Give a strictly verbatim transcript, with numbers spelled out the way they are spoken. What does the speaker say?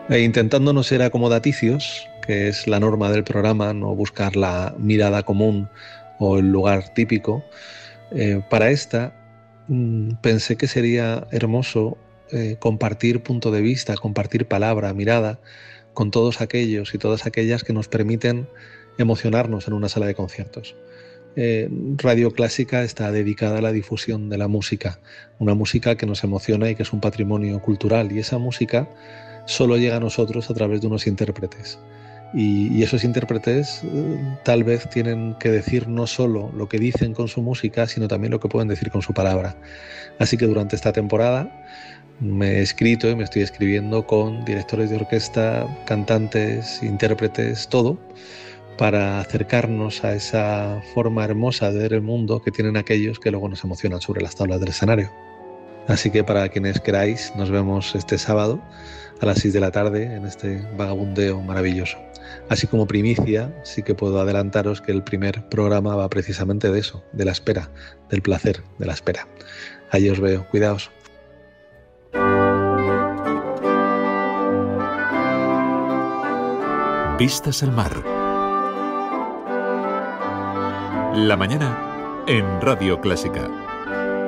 E intentando no ser acomodaticios, que es la norma del programa, no buscar la mirada común o el lugar típico, eh, para esta mmm, pensé que sería hermoso eh, compartir punto de vista, compartir palabra, mirada, con todos aquellos y todas aquellas que nos permiten emocionarnos en una sala de conciertos. Eh, Radio Clásica está dedicada a la difusión de la música, una música que nos emociona y que es un patrimonio cultural, y esa música solo llega a nosotros a través de unos intérpretes. Y, y esos intérpretes eh, tal vez tienen que decir no solo lo que dicen con su música, sino también lo que pueden decir con su palabra. Así que durante esta temporada me he escrito y me estoy escribiendo con directores de orquesta, cantantes, intérpretes, todo, para acercarnos a esa forma hermosa de ver el mundo que tienen aquellos que luego nos emocionan sobre las tablas del escenario. Así que para quienes queráis, nos vemos este sábado a las seis de la tarde en este vagabundeo maravilloso. Así como primicia, sí que puedo adelantaros que el primer programa va precisamente de eso, de la espera, del placer de la espera. Allí os veo, cuidaos. Vistas al mar. La mañana en Radio Clásica.